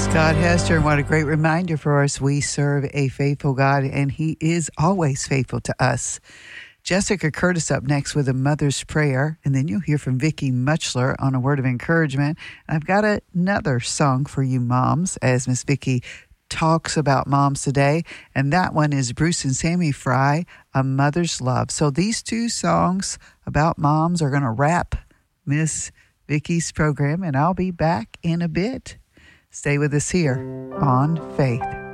God Hester, and what a great reminder for us. We serve a faithful God, and He is always faithful to us. Jessica Curtis up next with a mother's prayer, and then you'll hear from Vicki Muchler on a word of encouragement. I've got another song for you moms, as Miss Vicki talks about moms today, and that one is Bruce and Sammy Fry, A Mother's Love. So these two songs about moms are going to wrap Miss Vicki's program, and I'll be back in a bit. Stay with us here on Faith.